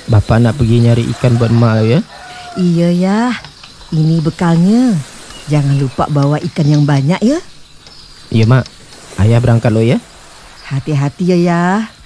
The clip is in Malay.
Bapak nak pergi nyari ikan buat mak ya. Iya ya, ini bekalnya. Jangan lupa bawa ikan yang banyak ya. Iya mak, ayah berangkat lo ya. Hati-hati ya.